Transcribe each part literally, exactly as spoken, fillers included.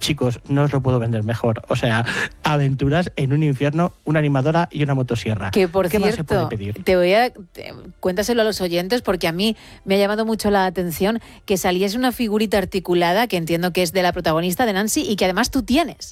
chicos, no os lo puedo vender mejor. O sea, aventuras en un infierno, una animadora y una motosierra. Que por ¿Qué cierto, más se puede pedir? te voy a te, cuéntaselo a los oyentes, porque a mí me ha llamado mucho la atención que saliese una figurita articulada que entiendo que es de la protagonista, de Nancy, y que además tú tienes.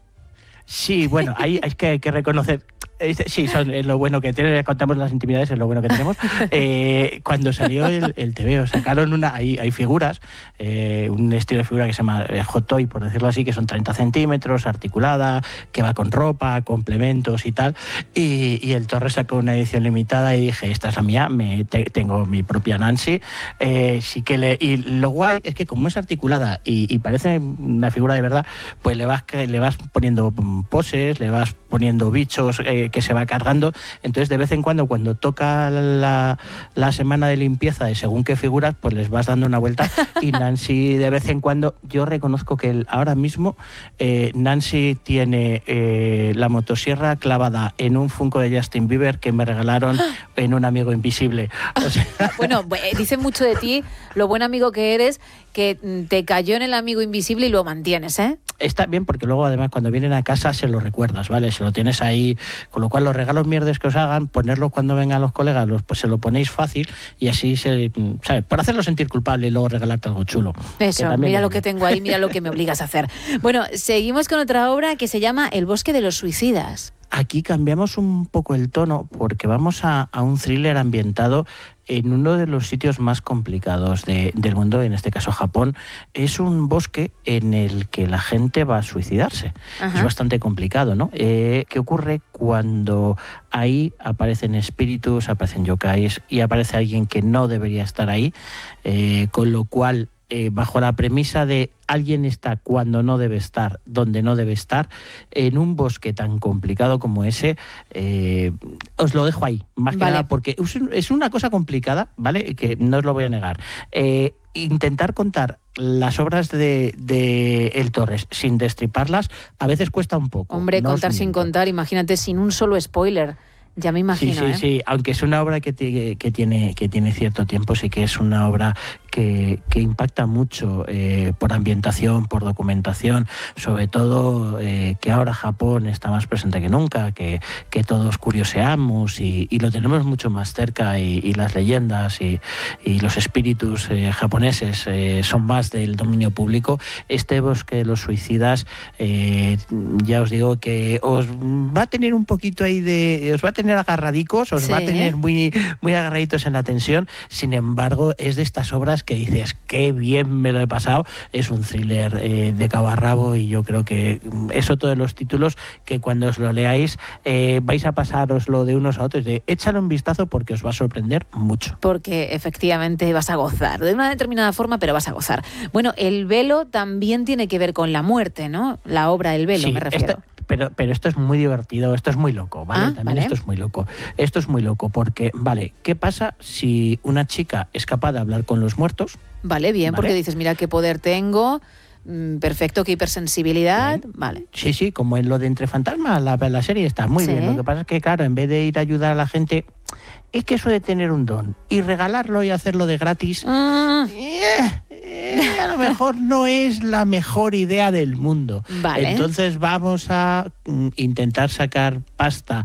Sí, bueno, ahí hay que, hay que reconocer. Sí, son es lo bueno que tiene, contamos las intimidades, es lo bueno que tenemos. Eh, cuando salió el, el T V O, sacaron una, hay, hay figuras, eh, un estilo de figura que se llama eh, Hot Toy, por decirlo así, que son treinta centímetros, articulada, que va con ropa, complementos y tal. Y, y el Torres sacó una edición limitada y dije, esta es la mía, me, te, tengo mi propia Nancy. Eh, sí que le, y lo guay es que como es articulada y, y parece una figura de verdad, pues le vas, le vas poniendo poses, le vas poniendo bichos eh, que se va cargando. Entonces, de vez en cuando, cuando toca la, la semana de limpieza de según qué figuras, pues les vas dando una vuelta. Y Nancy, de vez en cuando, yo reconozco que el, ahora mismo eh, Nancy tiene eh, la motosierra clavada en un Funko de Justin Bieber que me regalaron en Un Amigo Invisible. O sea... Bueno, dice mucho de ti, lo buen amigo que eres, que te cayó en El Amigo Invisible y lo mantienes, ¿eh? Está bien, porque luego además cuando vienen a casa se lo recuerdas, ¿vale? Se lo tienes ahí, con lo cual los regalos mierdes que os hagan, ponerlos cuando vengan los colegas, los, pues se lo ponéis fácil y así se, ¿sabes? Para hacerlo sentir culpable y luego regalarte algo chulo. Eso, mira lo que tengo ahí, mira lo que me obligas a hacer. Bueno, seguimos con otra obra que se llama El Bosque de los Suicidas. Aquí cambiamos un poco el tono porque vamos a, a un thriller ambientado en uno de los sitios más complicados de, del mundo, en este caso Japón. Es un bosque en el que la gente va a suicidarse. Ajá. Es bastante complicado, ¿no? Eh, ¿Qué ocurre cuando ahí aparecen espíritus, aparecen yokais y aparece alguien que no debería estar ahí? Eh, con lo cual, Eh, bajo la premisa de alguien está cuando no debe estar, donde no debe estar, en un bosque tan complicado como ese, eh, os lo dejo ahí, más vale. que nada porque es una cosa complicada, ¿vale? Que no os lo voy a negar. Eh, intentar contar las obras de, de El Torres sin destriparlas a veces cuesta un poco. Hombre, no contar sin contar, imagínate, sin un solo spoiler. Ya me imagino, Sí, sí, ¿eh? sí. Aunque es una obra que, te, que, tiene, que tiene cierto tiempo, sí que es una obra que, que impacta mucho eh, por ambientación, por documentación, sobre todo eh, que ahora Japón está más presente que nunca, que, que todos curioseamos y, y lo tenemos mucho más cerca y, y las leyendas y, y los espíritus eh, japoneses eh, son más del dominio público. Este Bosque de los Suicidas, eh, ya os digo que os va a tener un poquito ahí de... os va a tener agarradicos, os sí. va a tener muy, muy agarraditos en la tensión. Sin embargo, es de estas obras que dices, qué bien me lo he pasado. Es un thriller eh, de cabo a rabo y yo creo que es otro de los títulos que cuando os lo leáis eh, vais a pasároslo de unos a otros, de échale un vistazo porque os va a sorprender mucho. Porque efectivamente vas a gozar, de una determinada forma, pero vas a gozar. Bueno, El Velo también tiene que ver con la muerte, ¿no? La obra El Velo, sí, me refiero. Esta... Pero, pero esto es muy divertido, esto es muy loco, ¿vale? Ah, También vale. esto es muy loco. Esto es muy loco porque, vale, ¿qué pasa si una chica es capaz de hablar con los muertos? Vale, bien, ¿vale? Porque dices, mira qué poder tengo, mmm, perfecto, qué hipersensibilidad, bien. Vale. Sí, sí, como en lo de Entre Fantasmas, la, la serie está muy sí. bien. Lo que pasa es que, claro, en vez de ir a ayudar a la gente, es que eso de tener un don y regalarlo y hacerlo de gratis... Mm. Eh, Eh, a lo mejor no es la mejor idea del mundo. Vale. Entonces vamos a mm, intentar sacar pasta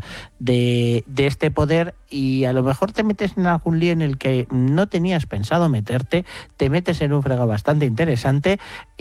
de, de este poder y a lo mejor te metes en algún lío en el que no tenías pensado meterte, te metes en un fregado bastante interesante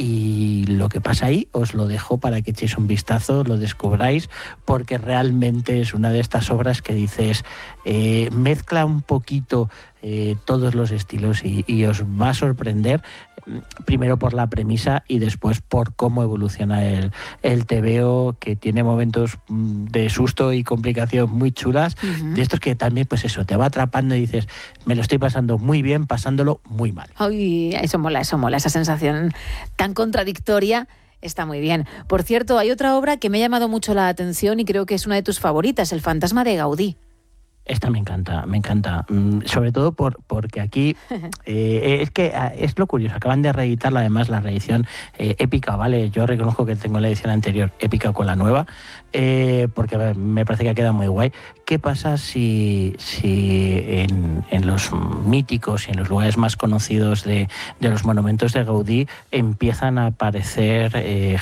y lo que pasa ahí os lo dejo para que echéis un vistazo, lo descubráis, porque realmente es una de estas obras que dices, eh, mezcla un poquito eh, todos los estilos y, y os va a sorprender, primero por la premisa y después por cómo evoluciona el, el T V O, que tiene momentos de susto y complicación muy chulas, uh-huh. de estos que también, pues eso, te va atrapando y dices, me lo estoy pasando muy bien, pasándolo muy mal. Ay, eso mola, eso mola, esa sensación tan contradictoria. Está muy bien. Por cierto, hay otra obra que me ha llamado mucho la atención y creo que es una de tus favoritas, El Fantasma de Gaudí. Esta me encanta, me encanta, mm, sobre todo por porque aquí eh, es que es lo curioso, acaban de reeditarla, además la reedición eh, épica, ¿vale? Yo reconozco que tengo la edición anterior épica con la nueva, eh, porque me parece que ha quedado muy guay. ¿Qué pasa si, si en, en los míticos y en los lugares más conocidos de, de los monumentos de Gaudí empiezan a aparecer eh,